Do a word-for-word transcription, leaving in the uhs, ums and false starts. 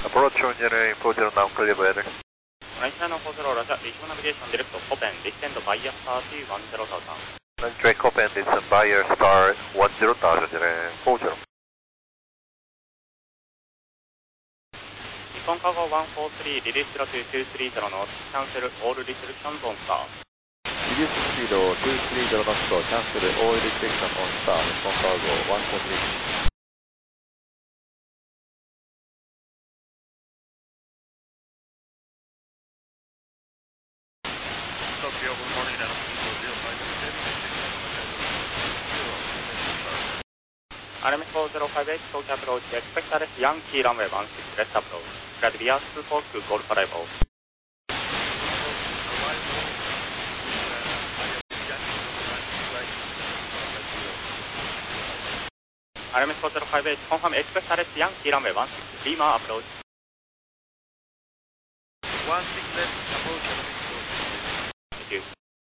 Approach engineering four zero now, clear weather. ナインナインフォーゼロラジャー、リシモナビゲーションディレクト、コペン、ディステンド、バイヤースターティーワンゼロタウザン。 Trade Copen, it's a buyer star one zero thousand, four zero. 日本カゴワンフォースリー、リリースロトゥーツースリーゼロのキャンセル、オールリストリクションゾーンスター。 Reduce speed two three zero knots, cancel all restriction on star, 日本カゴワンフォースリー。 アルミフォーゼロファイブエイト、東京アプローチ、エクスペクタレス、ヤンキーランウェイワンシックス、レッツアプローチ、フライトビアツーフォーク、ゴルフアライボー。アルミフォーゼロファイブエイト、コンファーム、エクスペクタレス、ヤンキーランウェイワンシックス、リーマーアプローチ。 one six left, approach